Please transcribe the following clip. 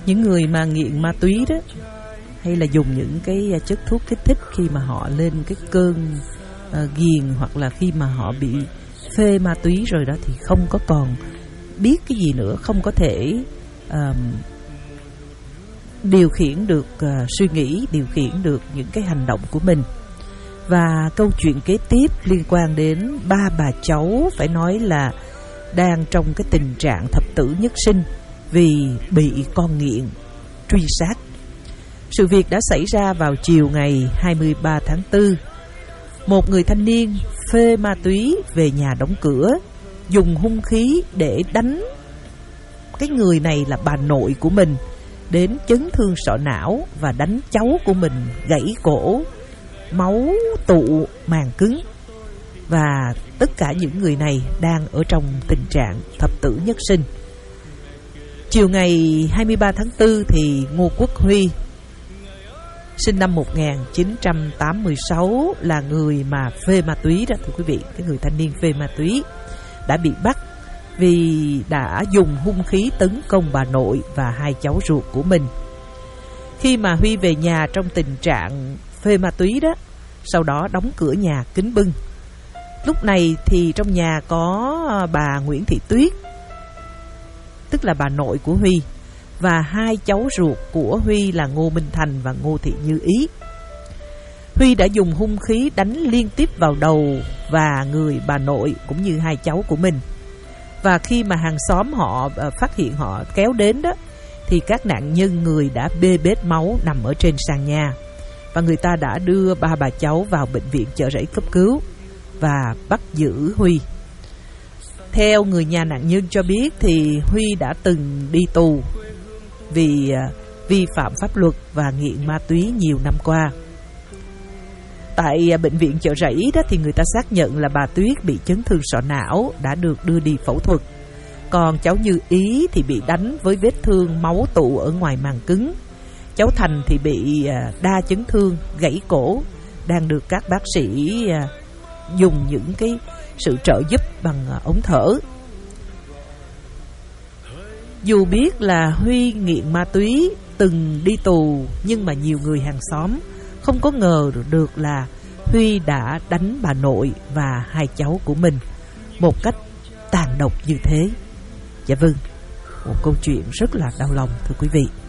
Những người mà nghiện ma túy đó, hay là dùng những cái chất thuốc kích thích khi mà họ lên cái cơn ghiền, hoặc là khi mà họ bị phê ma túy rồi đó, thì không có còn biết cái gì nữa, không có thể điều khiển được suy nghĩ, điều khiển được những cái hành động của mình. Và câu chuyện kế tiếp liên quan đến ba bà cháu phải nói là đang trong cái tình trạng thập tử nhất sinh vì bị con nghiện truy sát. Sự việc đã xảy ra vào chiều ngày 23 tháng 4. Một người thanh niên phê ma túy về nhà đóng cửa, dùng hung khí để đánh cái người này là bà nội của mình đến chấn thương sọ não, và đánh cháu của mình gãy cổ, máu tụ màng cứng. Và tất cả những người này đang ở trong tình trạng thập tử nhất sinh. Chiều ngày 23 tháng 4 thì Ngô Quốc Huy, sinh năm 1986, là người mà phê ma túy đó, thưa quý vị, cái người thanh niên phê ma túy đã bị bắt vì đã dùng hung khí tấn công bà nội và hai cháu ruột của mình. Khi mà Huy về nhà trong tình trạng phê ma túy đó, sau đó đóng cửa nhà kín bưng. Lúc này thì trong nhà có bà Nguyễn Thị Tuyết, tức là bà nội của Huy, và hai cháu ruột của Huy là Ngô Minh Thành và Ngô Thị Như Ý. Huy đã dùng hung khí đánh liên tiếp vào đầu và người bà nội cũng như hai cháu của mình. Và khi mà hàng xóm họ phát hiện, họ kéo đến đó, thì các nạn nhân người đã bê bết máu nằm ở trên sàn nhà. Và người ta đã đưa ba bà cháu vào bệnh viện Chợ Rẫy cấp cứu và bắt giữ Huy. Theo người nhà nạn nhân cho biết thì Huy đã từng đi tù vì vi phạm pháp luật và nghiện ma túy nhiều năm qua. Tại bệnh viện Chợ Rẫy đó thì người ta xác nhận là bà Tuyết bị chấn thương sọ não, đã được đưa đi phẫu thuật. Còn cháu Như Ý thì bị đánh với vết thương máu tụ ở ngoài màng cứng. Cháu Thành thì bị đa chấn thương, gãy cổ, đang được các bác sĩ dùng những cái sự trợ giúp bằng ống thở. Dù biết là Huy nghiện ma túy, từng đi tù, nhưng mà nhiều người hàng xóm không có ngờ được là Huy đã đánh bà nội và hai cháu của mình một cách tàn độc như thế. Dạ vâng, một câu chuyện rất là đau lòng, thưa quý vị.